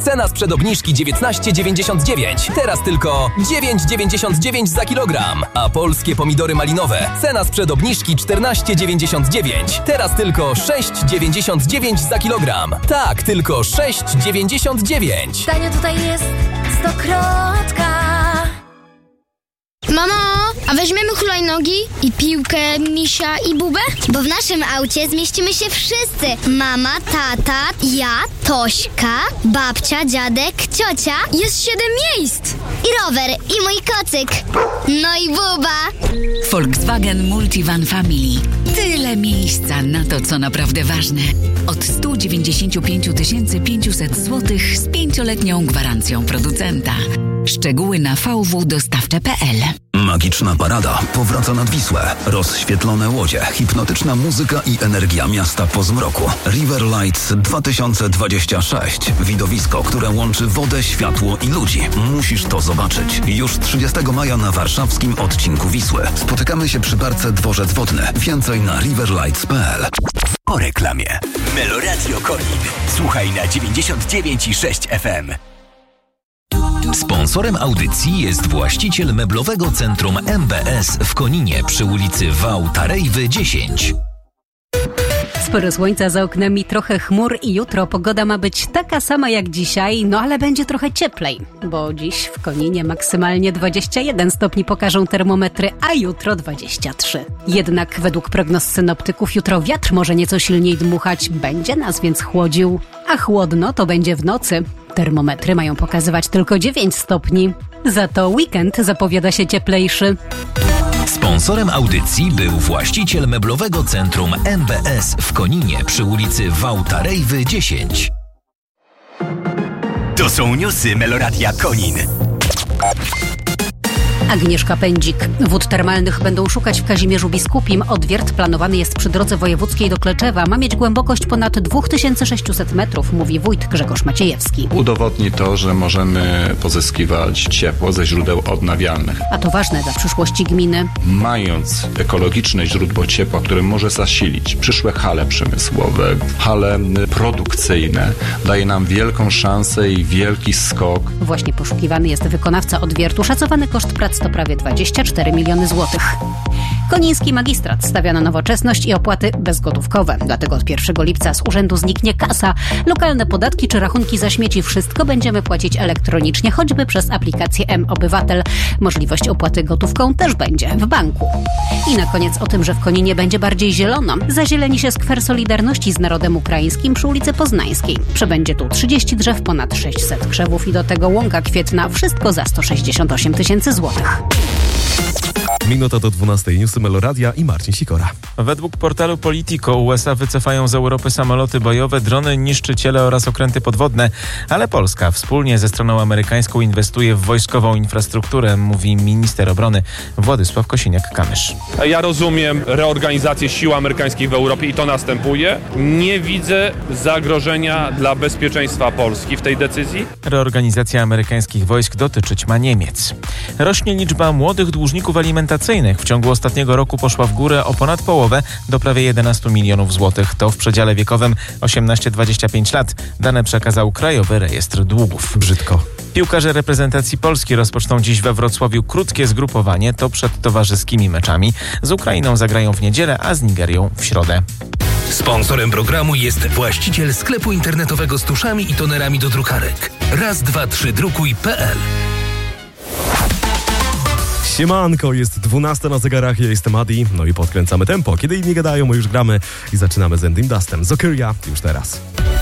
Cena sprzed obniżki 19,99. Teraz tylko 9,99 za kilogram. A polskie pomidory malinowe. Cena sprzed obniżki 14,99. Teraz tylko 6,99 za kilogram. Tak, tylko 6,99. Tanio tutaj jest Stokrotka. Mamo, a weźmiemy hulajnogi i piłkę, misia i bubę? Bo w naszym aucie zmieścimy się wszyscy. Mama, tata, ja, Tośka, babcia, dziadek, ciocia. Jest 7 miejsc. I rower, i mój kocyk. No i buba. Volkswagen Multivan Family. Tyle miejsca na to, co naprawdę ważne. Od 195 500 zł z 5-letnią gwarancją producenta. Szczegóły na vwdostawcze.pl. Magiczna parada powraca nad Wisłę. Rozświetlone łodzie, hipnotyczna muzyka i energia miasta po zmroku. River Lights 2026. Widowisko, które łączy wodę, światło i ludzi. Musisz to zobaczyć. Już 30 maja na warszawskim odcinku Wisły. Spotykamy się przy barce Dworzec Wodny. Więcej na riverlights.pl. Po reklamie. Meloradio Konin. Słuchaj na 99,6 FM. Sponsorem audycji jest właściciel meblowego centrum MBS w Koninie przy ulicy Wałtarejwy 10. Sporo słońca za oknami, trochę chmur i jutro pogoda ma być taka sama jak dzisiaj, no ale będzie trochę cieplej, bo dziś w Koninie maksymalnie 21 stopni pokażą termometry, a jutro 23. Jednak według prognoz synoptyków jutro wiatr może nieco silniej dmuchać, będzie nas więc chłodził, a chłodno to będzie w nocy. Termometry mają pokazywać tylko 9 stopni, za to weekend zapowiada się cieplejszy. Sponsorem audycji był właściciel meblowego centrum MBS w Koninie przy ulicy Wałtarejwy 10. To są newsy Meloradia Konin. Agnieszka Pędzik. Wód termalnych będą szukać w Kazimierzu Biskupim. Odwiert planowany jest przy drodze wojewódzkiej do Kleczewa. Ma mieć głębokość ponad 2600 metrów, mówi wójt Grzegorz Maciejewski. Udowodni to, że możemy pozyskiwać ciepło ze źródeł odnawialnych. A to ważne dla przyszłości gminy. Mając ekologiczne źródło ciepła, które może zasilić przyszłe hale przemysłowe, hale produkcyjne, daje nam wielką szansę i wielki skok. Właśnie poszukiwany jest wykonawca odwiertu. Szacowany koszt prac to prawie 24 miliony złotych. Koniński magistrat stawia na nowoczesność i opłaty bezgotówkowe. Dlatego od 1 lipca z urzędu zniknie kasa. Lokalne podatki czy rachunki za śmieci, wszystko będziemy płacić elektronicznie, choćby przez aplikację M-Obywatel. Możliwość opłaty gotówką też będzie w banku. I na koniec o tym, że w Koninie będzie bardziej zielono. Zazieleni się skwer Solidarności z narodem ukraińskim przy ulicy Poznańskiej. Przybędzie tu 30 drzew, ponad 600 krzewów i do tego łąka kwietna. Wszystko za 168 000 złotych. Minuta do 12. Newsy Meloradia i Marcin Sikora. Według portalu Politico USA wycofają z Europy samoloty bojowe, drony, niszczyciele oraz okręty podwodne, ale Polska wspólnie ze stroną amerykańską inwestuje w wojskową infrastrukturę, mówi minister obrony Władysław Kosiniak-Kamysz. Ja rozumiem reorganizację sił amerykańskich w Europie i to następuje. Nie widzę zagrożenia dla bezpieczeństwa Polski w tej decyzji. Reorganizacja amerykańskich wojsk dotyczyć ma Niemiec. Rośnie liczba młodych dłużników alimentacyjnych. W ciągu ostatniego roku poszła w górę o ponad połowę, do prawie 11 milionów złotych. To w przedziale wiekowym 18-25 lat. Dane przekazał Krajowy Rejestr Długów. Brzydko. Piłkarze reprezentacji Polski rozpoczną dziś we Wrocławiu krótkie zgrupowanie. To przed towarzyskimi meczami. Z Ukrainą zagrają w niedzielę, a z Nigerią w środę. Sponsorem programu jest właściciel sklepu internetowego z tuszami i tonerami do drukarek. raz2 3drukuj.pl. Siemanko, jest 12 na zegarach, ja jestem Adi, no i podkręcamy tempo. Kiedy inni gadają, my już gramy i zaczynamy z Ending Dustem. Zokyria już teraz.